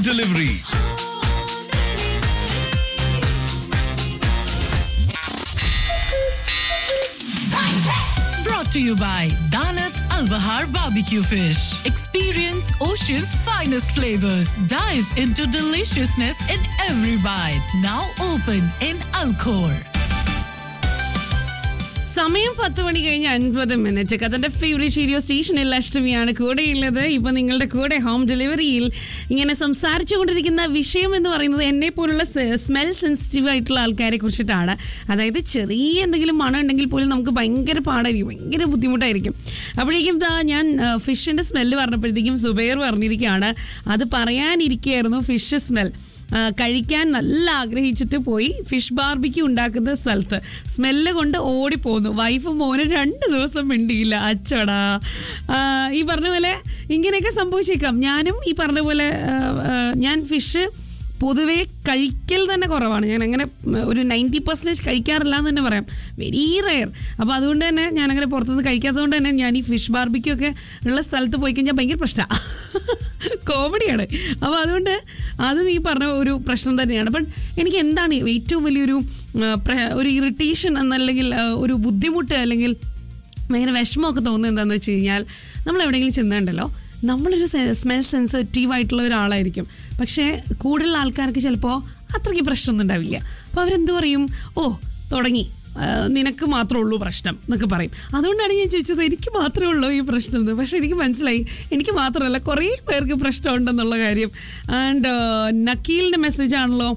delivery. Brought to you by Danat Al Bahar Barbecue Fish. Experience Ocean's finest flavors. Dive into deliciousness in every bite. Now open in Alcor. സമയം 10:50 കഥന്റെ favourite radio സ്റ്റേഷനിൽ അഷ്ടമിയാണ് കൂടെയുള്ളത്. ഇപ്പൊ നിങ്ങളുടെ കൂടെ home ഡെലിവറിയിൽ ഇങ്ങനെ സംസാരിച്ചുകൊണ്ടിരിക്കുന്ന വിഷയം എന്ന് പറയുന്നത് എന്നെ പോലുള്ള സ്മെൽ സെൻസിറ്റീവ് ആയിട്ടുള്ള ആൾക്കാരെ കുറിച്ചിട്ടാണ്. അതായത് ചെറിയ എന്തെങ്കിലും മണം ഉണ്ടെങ്കിൽ പോലും നമുക്ക് ഭയങ്കര പാടായിരിക്കും, ഭയങ്കര ബുദ്ധിമുട്ടായിരിക്കും. അപ്പോഴേക്കും ഞാൻ ഫിഷിന്റെ സ്മെല്ല് പറഞ്ഞപ്പോഴത്തേക്കും സുബൈർ പറഞ്ഞിരിക്കുകയാണ്, അത് പറയാനിരിക്കുകയായിരുന്നു. ഫിഷ് സ്മെൽ കഴിക്കാൻ നല്ല ആഗ്രഹിച്ചിട്ട് പോയി ഫിഷ് ബാർബിക്യൂ ഉണ്ടാക്കുന്ന സ്ഥലത്ത് സ്മെല്ല് കൊണ്ട് ഓടിപ്പോന്നു. വൈഫും മോനും 2 ദിവസം മിണ്ടിയില്ല. അച്ചടാ, ഈ പറഞ്ഞ പോലെ ഇങ്ങനെയൊക്കെ സംഭവിച്ചേക്കാം. ഞാനും ഈ പറഞ്ഞ പോലെ ഞാൻ ഫിഷ് പൊതുവേ കഴിക്കൽ തന്നെ കുറവാണ്. ഞാൻ അങ്ങനെ ഒരു 90% കഴിക്കാറില്ല എന്ന് തന്നെ പറയാം. Very rare. അപ്പോൾ അതുകൊണ്ട് തന്നെ ഞാനങ്ങനെ പുറത്തുനിന്ന് കഴിക്കാത്തതുകൊണ്ട് തന്നെ ഞാൻ ഈ ഫിഷ് ബാർബിക്യൂ ഒക്കെ ഉള്ള സ്ഥലത്ത് പോയി കഴിഞ്ഞാൽ ഭയങ്കര പ്രശ്നമാണ്, കോമഡിയാണ്. അപ്പോൾ അതുകൊണ്ട് അതും ഈ പറഞ്ഞ ഒരു പ്രശ്നം തന്നെയാണ്. ബട്ട് എനിക്ക് എന്താണ് ഏറ്റവും വലിയൊരു ഒരു ഇറിറ്റേഷൻ എന്നല്ലെങ്കിൽ ഒരു ബുദ്ധിമുട്ട് അല്ലെങ്കിൽ ഭയങ്കര വിഷമമൊക്കെ തോന്നുന്നത് എന്താണെന്ന് വെച്ച് കഴിഞ്ഞാൽ, നമ്മൾ എവിടെയെങ്കിലും ചെന്നുണ്ടല്ലോ, നമ്മളൊരു സ്മെൽ സെൻസിറ്റീവ് ആയിട്ടുള്ള ഒരാളായിരിക്കും. പക്ഷേ കൂടുതൽ ആൾക്കാർക്ക് ചിലപ്പോൾ അത്രയ്ക്ക് പ്രശ്നമൊന്നും ഉണ്ടാവില്ല. അപ്പോൾ അവരെന്ത് പറയും, ഓ തുടങ്ങി, നിനക്ക് മാത്രമേ ഉള്ളൂ പ്രശ്നം എന്നൊക്കെ പറയും. അതുകൊണ്ടാണ് ഞാൻ ചോദിച്ചത്, എനിക്ക് മാത്രമേ ഉള്ളൂ ഈ പ്രശ്നം എന്ന്. പക്ഷേ എനിക്ക് മനസ്സിലായി എനിക്ക് മാത്രമല്ല കുറേ പേർക്ക് പ്രശ്നമുണ്ടെന്നുള്ള കാര്യം. ആൻഡ് നക്കീലിൻ്റെ മെസ്സേജ് ആണല്ലോ,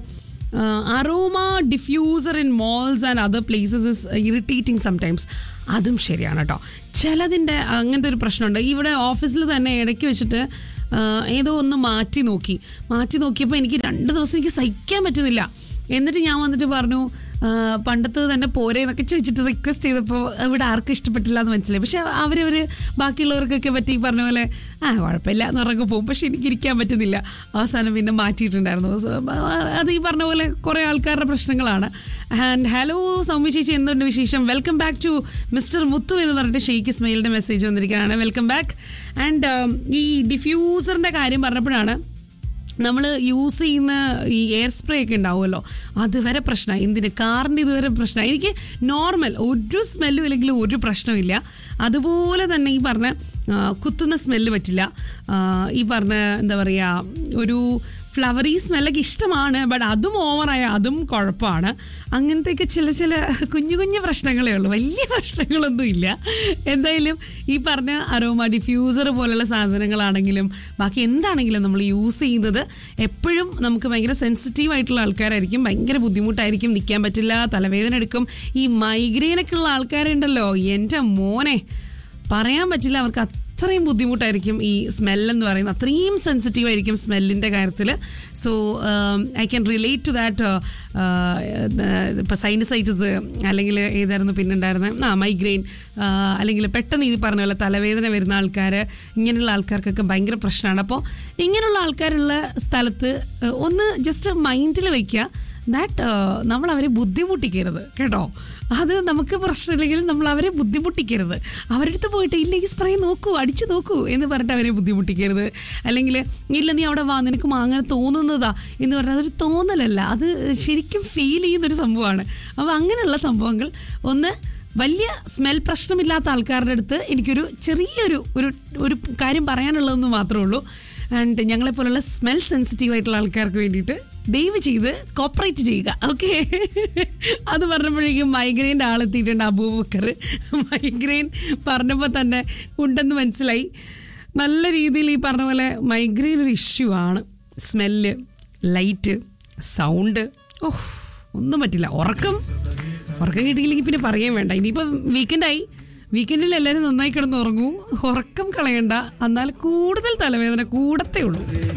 aroma diffuser in moles and other places is irritating sometimes. അതും ശരിയാണ് കേട്ടോ. ചിലതിൻ്റെ അങ്ങനത്തെ ഒരു പ്രശ്നമുണ്ട്. ഇവിടെ ഓഫീസിൽ തന്നെ ഇടയ്ക്ക് വെച്ചിട്ട് ഏതോ ഒന്ന് മാറ്റി നോക്കിയപ്പോൾ എനിക്ക് 2 ദിവസം എനിക്ക് സഹിക്കാൻ പറ്റുന്നില്ല. എന്നിട്ട് ഞാൻ വന്നിട്ട് പറഞ്ഞു, പണ്ടത്തെ തന്നെ പോരെ എന്നൊക്കെ ചോദിച്ചിട്ട് റിക്വസ്റ്റ് ചെയ്തപ്പോൾ ഇവിടെ ആർക്കും ഇഷ്ടപ്പെട്ടില്ല എന്ന് മനസ്സിലായി. പക്ഷെ അവർ ബാക്കിയുള്ളവർക്കൊക്കെ പറ്റി ഈ പറഞ്ഞ പോലെ കുഴപ്പമില്ല എന്ന് പറഞ്ഞൊക്കെ പോകും. പക്ഷെ എനിക്ക് ഇരിക്കാൻ പറ്റുന്നില്ല. അവസാനം പിന്നെ മാറ്റിയിട്ടുണ്ടായിരുന്നു. അത് ഈ പറഞ്ഞ പോലെ കുറേ ആൾക്കാരുടെ പ്രശ്നങ്ങളാണ്. ആൻഡ് ഹലോ സൗമ്യ ചേച്ചി, എന്തുണ്ട് വിശേഷം? വെൽക്കം ബാക്ക് ടു മിസ്റ്റർ മുത്തു എന്ന് പറഞ്ഞിട്ട് ഷെയ്ഖ് ഇസ്മയിലിൻ്റെ മെസ്സേജ് വന്നിരിക്കുകയാണ്. Welcome back. ആൻഡ് ഈ ഡിഫ്യൂസറിൻ്റെ കാര്യം പറഞ്ഞപ്പോഴാണ്, നമ്മൾ യൂസ് ചെയ്യുന്ന ഈ എയർ സ്പ്രേ ഒക്കെ ഉണ്ടാവുമല്ലോ, അതുവരെ പ്രശ്നമായി. എന്തിന് കാറിൻ്റെ ഇതുവരെ പ്രശ്നമായി. എനിക്ക് നോർമൽ ഒരു സ്മെല്ലും ഇല്ലെങ്കിലും ഒരു പ്രശ്നമില്ല. അതുപോലെ തന്നെ ഈ പറഞ്ഞ കുത്തുന്ന സ്മെല്ല് പറ്റില്ല. ഈ പറഞ്ഞ എന്താ പറയുക, ഒരു ഫ്ലവറി സ്മെല്ലൊക്കെ ഇഷ്ടമാണ്. ബട്ട് അതും ഓവറായ അതും കുഴപ്പമാണ്. അങ്ങനത്തെയൊക്കെ ചില കുഞ്ഞു പ്രശ്നങ്ങളേ ഉള്ളൂ, വലിയ പ്രശ്നങ്ങളൊന്നും ഇല്ല. എന്തായാലും ഈ പറഞ്ഞ അരോമ ഡിഫ്യൂസർ പോലുള്ള സാധനങ്ങളാണെങ്കിലും ബാക്കി എന്താണെങ്കിലും നമ്മൾ യൂസ് ചെയ്യുന്നത് എപ്പോഴും നമുക്ക് ഭയങ്കര സെൻസിറ്റീവ് ആയിട്ടുള്ള ആൾക്കാരായിരിക്കും. ഭയങ്കര ബുദ്ധിമുട്ടായിരിക്കും, നിൽക്കാൻ പറ്റില്ല, തലവേദന എടുക്കും. ഈ മൈഗ്രെയിനൊക്കെ ഉള്ള ആൾക്കാരുണ്ടല്ലോ, എൻ്റെ മോനെ പറയാൻ പറ്റില്ല, അവർക്ക് അത്രയും ബുദ്ധിമുട്ടായിരിക്കും ഈ സ്മെല്ലെന്ന് പറയുന്നത്. അത്രയും സെൻസിറ്റീവ് ആയിരിക്കും സ്മെല്ലിൻ്റെ കാര്യത്തിൽ. So I can relate to that. ഇപ്പോൾ സൈനസൈറ്റിസ് അല്ലെങ്കിൽ ഏതായിരുന്നു പിന്നെ ഉണ്ടായിരുന്നത്, മൈഗ്രെയിൻ, അല്ലെങ്കിൽ പെട്ടെന്ന് ഈ പറഞ്ഞ പോലെ തലവേദന വരുന്ന ആൾക്കാർ, ഇങ്ങനെയുള്ള ആൾക്കാർക്കൊക്കെ ഭയങ്കര പ്രശ്നമാണ്. അപ്പോൾ ഇങ്ങനെയുള്ള ആൾക്കാരുള്ള സ്ഥലത്ത് ഒന്ന് ജസ്റ്റ് മൈൻഡിൽ വയ്ക്കുക, ദാറ്റ് നമ്മൾ അവരെ ബുദ്ധിമുട്ടിക്കരുത് കേട്ടോ. അത് നമുക്ക് പ്രശ്നമില്ലെങ്കിലും നമ്മൾ അവരെ ബുദ്ധിമുട്ടിക്കരുത്. അവരുടെ അടുത്ത് പോയിട്ട് ഇല്ല ഈ സ്പ്രേ നോക്കൂ, അടിച്ചു നോക്കൂ എന്ന് പറഞ്ഞിട്ട് അവരെ ബുദ്ധിമുട്ടിക്കരുത്. അല്ലെങ്കിൽ ഇല്ല നീ അവിടെ വാ, നിനക്ക് അങ്ങനെ തോന്നുന്നതാ എന്ന് പറഞ്ഞാൽ അതൊരു തോന്നലല്ല, അത് ശരിക്കും ഫീൽ ചെയ്യുന്നൊരു സംഭവമാണ്. അപ്പോൾ അങ്ങനെയുള്ള സംഭവങ്ങൾ ഒന്ന് വലിയ സ്മെൽ പ്രശ്നമില്ലാത്ത ആൾക്കാരുടെ അടുത്ത് എനിക്കൊരു ചെറിയൊരു ഒരു കാര്യം പറയാനുള്ളതെന്ന് മാത്രമേ ഉള്ളൂ. ആൻഡ് ഞങ്ങളെപ്പോലുള്ള സ്മെൽ സെൻസിറ്റീവ് ആയിട്ടുള്ള ആൾക്കാർക്ക് വേണ്ടിയിട്ട് ദയവ് ചെയ്ത് കോപ്പറേറ്റ് ചെയ്യുക, ഓക്കെ? അത് പറഞ്ഞപ്പോഴേക്കും മൈഗ്രെയിൻ്റെ ആളെത്തിയിട്ടുണ്ട്, അബൂബക്കർ. മൈഗ്രെയിൻ പറഞ്ഞപ്പോൾ തന്നെ ഉണ്ടെന്ന് മനസ്സിലായി. നല്ല രീതിയിൽ ഈ പറഞ്ഞ പോലെ മൈഗ്രെയിൻ ഒരു ഇഷ്യൂ ആണ്. സ്മെല്ല്, ലൈറ്റ്, സൗണ്ട്, ഒന്നും പറ്റില്ല. ഉറക്കം കിട്ടിയില്ലെങ്കിൽ പിന്നെ പറയാൻ വേണ്ട. ഇനിയിപ്പോൾ വീക്കെൻഡിൽ എല്ലാവരും നന്നായി കിടന്ന് ഉറങ്ങൂ, ഉറക്കം കളയണ്ട, എന്നാൽ കൂടുതൽ തലവേദന കൂടത്തേ ഉള്ളൂ.